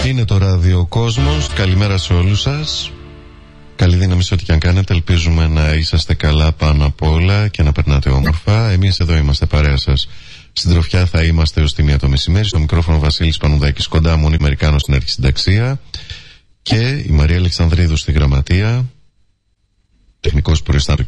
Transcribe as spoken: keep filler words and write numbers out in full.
Είναι το ραδιοκόσμος. Καλημέρα σε όλους σας. Καλή δύναμη σε ό,τι και αν κάνετε. Ελπίζουμε να είσαστε καλά πάνω απ' όλα και να περνάτε όμορφα. Εμείς εδώ είμαστε παρέα σας. Συντροφιά θα είμαστε ως τη μία το μεσημέρι. Στο μικρόφωνο Βασίλης Πανουδάκης, κοντά μου η Μερικάνος στην αρχισυνταξία και η Μαρία Αλεξανδρίδου στη γραμματεία. Τεχνικός προϊστά του